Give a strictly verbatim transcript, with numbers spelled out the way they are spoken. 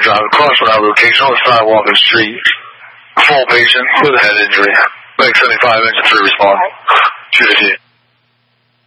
drive across without location on the sidewalk and street. Full patient with a head injury. Make seventy-five inch and three respond. two fifteen.